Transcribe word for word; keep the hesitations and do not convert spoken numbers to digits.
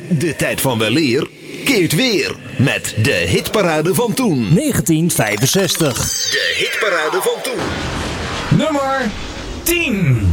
De tijd van weleer keert weer met de hitparade van toen. negentien vijfenzestig. De hitparade van toen. Nummer tien.